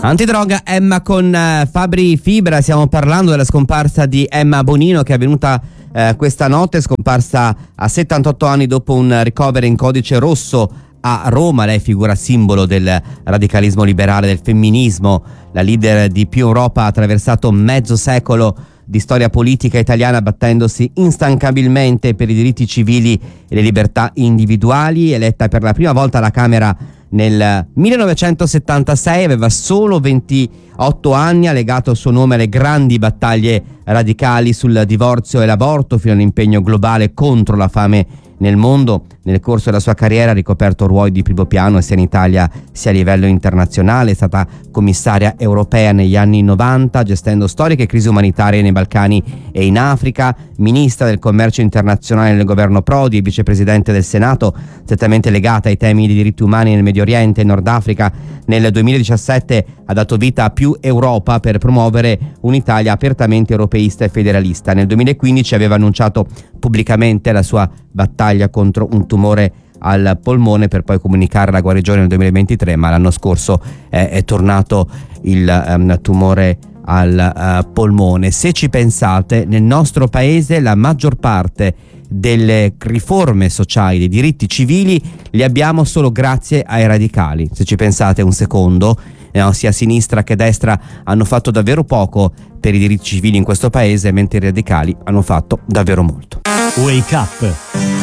Antidroga, Emma con Fabri Fibra. Stiamo parlando della scomparsa di Emma Bonino, che è avvenuta questa notte, scomparsa a 78 anni dopo un ricovero in codice rosso a Roma. Lei figura simbolo del radicalismo liberale, del femminismo. La leader di Più Europa ha attraversato mezzo secolo di storia politica italiana, battendosi instancabilmente per i diritti civili e le libertà individuali. Eletta per la prima volta alla Camera nel 1976, aveva solo 28 anni, ha legato il suo nome alle grandi battaglie radicali sul divorzio e l'aborto, fino all'impegno globale contro la fame nel mondo. Nel corso della sua carriera ha ricoperto ruoli di primo piano sia in Italia sia a livello internazionale. È stata commissaria europea negli anni 90, gestendo storiche crisi umanitarie nei Balcani e in Africa, ministra del commercio internazionale nel governo Prodi e vicepresidente del Senato, strettamente legata ai temi dei diritti umani nel Medio Oriente e Nord Africa. Nel 2017 ha dato vita a Più Europa per promuovere un'Italia apertamente europeista e federalista. Nel 2015 aveva annunciato pubblicamente la sua battaglia contro un tumore al polmone, per poi comunicare la guarigione nel 2023, ma l'anno scorso è tornato il tumore al polmone. Se ci pensate, nel nostro paese la maggior parte delle riforme sociali, dei diritti civili, li abbiamo solo grazie ai radicali. Se ci pensate un secondo, sia sinistra che destra hanno fatto davvero poco per i diritti civili in questo paese, mentre i radicali hanno fatto davvero molto. Wake Up